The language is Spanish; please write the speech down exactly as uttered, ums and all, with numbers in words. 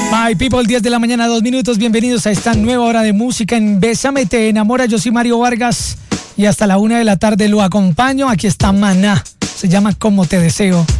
My people, diez de la mañana, dos minutos. Bienvenidos a esta nueva hora de música en Bésame, te enamora. Yo soy Mario Vargas y hasta la una de la tarde lo acompaño. Aquí está Maná. Se llama Como te deseo.